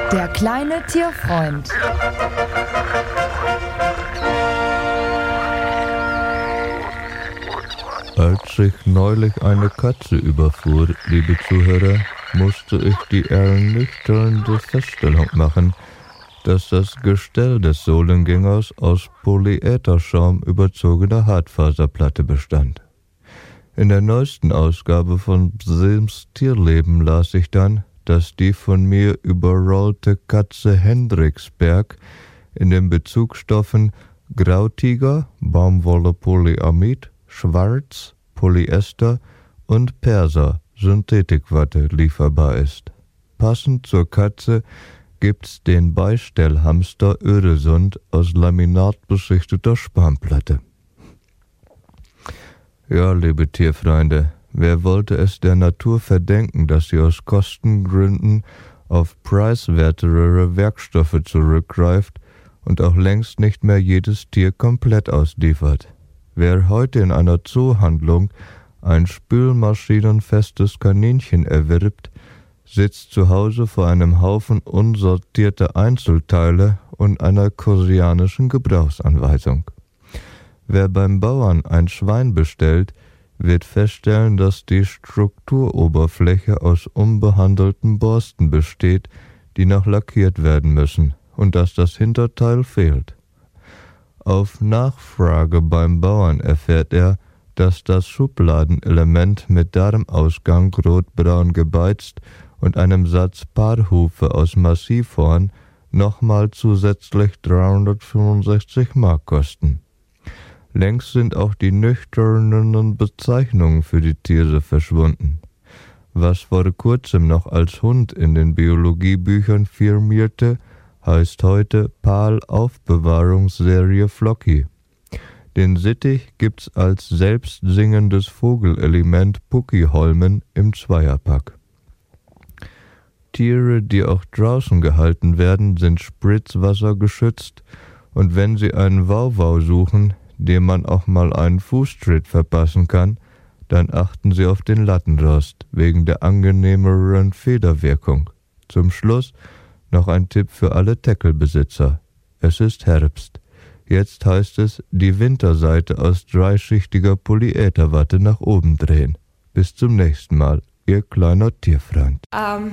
Der kleine Tierfreund. Als ich neulich eine Katze überfuhr, liebe Zuhörer, musste ich die ernüchternde Feststellung machen, dass das Gestell des Sohlengängers aus Polyätherschaum überzogener Hartfaserplatte bestand. In der neuesten Ausgabe von Sims Tierleben las ich dann, dass die von mir überrollte Katze Hendricksberg in den Bezugsstoffen Grautiger, Baumwolle Polyamid, Schwarz, Polyester und Perser, Synthetikwatte, lieferbar ist. Passend zur Katze gibt's den Beistellhamster Öresund aus laminatbeschichteter Spanplatte. Ja, liebe Tierfreunde, wer wollte es der Natur verdenken, dass sie aus Kostengründen auf preiswertere Werkstoffe zurückgreift und auch längst nicht mehr jedes Tier komplett ausliefert? Wer heute in einer Zoohandlung ein spülmaschinenfestes Kaninchen erwirbt, sitzt zu Hause vor einem Haufen unsortierter Einzelteile und einer koreanischen Gebrauchsanweisung. Wer beim Bauern ein Schwein bestellt, wird feststellen, dass die Strukturoberfläche aus unbehandelten Borsten besteht, die noch lackiert werden müssen, und dass das Hinterteil fehlt. Auf Nachfrage beim Bauern erfährt er, dass das Schubladenelement mit Darmausgang rotbraun gebeizt und einem Satz Paarhufe aus Massivhorn nochmal zusätzlich 365 Mark kosten. Längst sind auch die nüchternen Bezeichnungen für die Tiere verschwunden. Was vor kurzem noch als Hund in den Biologiebüchern firmierte, heißt heute PAL-Aufbewahrungsserie Flocky. Den Sittich gibt's als selbstsingendes Vogelelement Puckiholmen im Zweierpack. Tiere, die auch draußen gehalten werden, sind spritzwassergeschützt, und wenn sie einen Wauwau suchen, dem man auch mal einen Fußtritt verpassen kann, dann achten sie auf den Lattenrost wegen der angenehmeren Federwirkung. Zum Schluss noch ein Tipp für alle Teckelbesitzer. Es ist Herbst. Jetzt heißt es, die Winterseite aus dreischichtiger Polyätherwatte nach oben drehen. Bis zum nächsten Mal, Ihr kleiner Tierfreund.